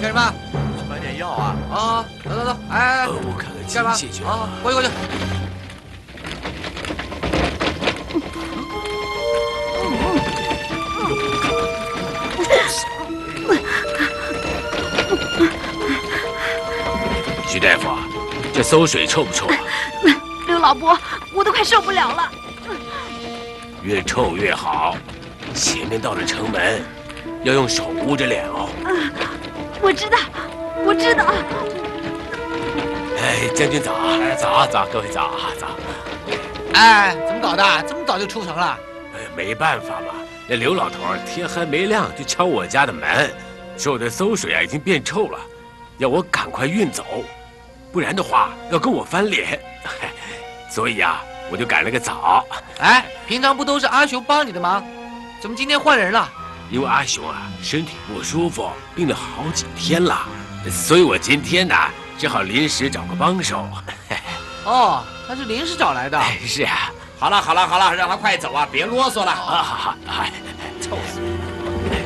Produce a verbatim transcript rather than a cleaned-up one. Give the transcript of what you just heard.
干什么？ 买点药啊！ 啊，走走走，哎， 呃，我看看干嘛？ 器械去。 啊，过去过去。 徐大夫，这馊水臭不臭啊？ 刘老伯，我都快受不了了。 越臭越好。前面到了城门，要用手捂着脸哦。 嗯，我知道，我知道。 哎，将军早啊！早早，各位早啊早。 哎，怎么搞的？这么早就出城了？ 哎，没办法嘛，那刘老头天还没亮就敲我家的门，说我的馊水啊已经变臭了，要我赶快运走，不然的话要跟我翻脸。所以啊，我就赶了个早。 哎，平常不都是阿雄帮你的忙，怎么今天换人了？ 因为阿雄啊身体不舒服，病了好几天了，所以我今天呢只好临时找个帮手。 哦，他是临时找来的。 是啊。 好了好了好了，让他快走啊，别啰嗦了。 啊，好好，哎。